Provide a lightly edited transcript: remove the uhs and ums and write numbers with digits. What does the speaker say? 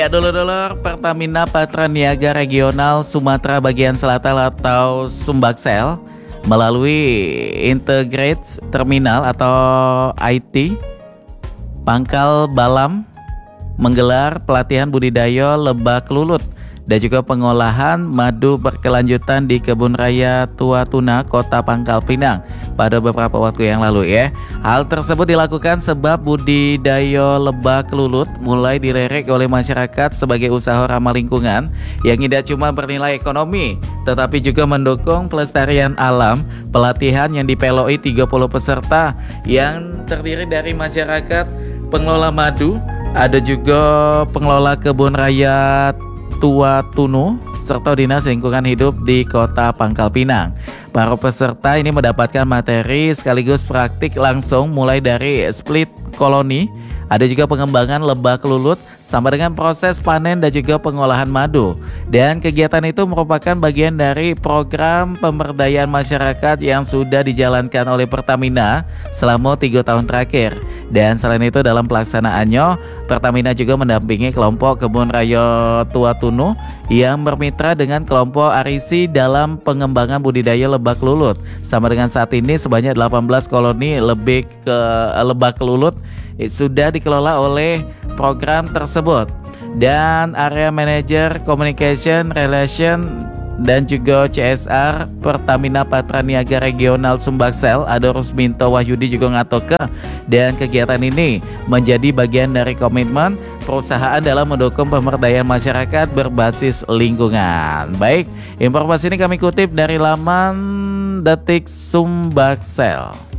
Ya dulu-dulu Pertamina Patraniaga Regional Sumatera Bagian Selatan atau Sumbaksel melalui Integrated Terminal atau IT Pangkal Balam menggelar pelatihan budidaya lebah kelulut dan juga pengolahan madu berkelanjutan di Kebun Raya Tua Tuna, Kota Pangkal Pinang pada beberapa waktu yang lalu ya. Hal tersebut dilakukan sebab budidaya lebah kelulut mulai dilirik oleh masyarakat sebagai usaha ramah lingkungan yang tidak cuma bernilai ekonomi tetapi juga mendukung pelestarian alam. Pelatihan yang dipeloi 30 peserta yang terdiri dari masyarakat, pengelola madu, ada juga pengelola Kebun Raya Tua Tunu serta Dinas Lingkungan Hidup di Kota Pangkal Pinang. Para peserta ini mendapatkan materi sekaligus praktik langsung mulai dari split koloni, ada juga pengembangan lebah kelulut sama dengan proses panen dan juga pengolahan madu. Dan kegiatan itu merupakan bagian dari program pemberdayaan masyarakat yang sudah dijalankan oleh Pertamina selama 3 tahun terakhir. Dan selain itu dalam pelaksanaannya, Pertamina juga mendampingi kelompok Kebun Raya Tua Tunu yang bermitra dengan kelompok Arisi dalam pengembangan budidaya lebah kelulut. Sama dengan saat ini sebanyak 18 koloni lebih ke lebah kelulut sudah dikelola oleh program tersebut. Dan area manager communication relation dan juga CSR Pertamina Patraniaga Regional Sumbaksel Adorus Minto Wahyudi juga ngatoke, dan kegiatan ini menjadi bagian dari komitmen perusahaan dalam mendukung pemberdayaan masyarakat berbasis lingkungan. Baik, informasi ini kami kutip dari laman Detik Sumbaksel.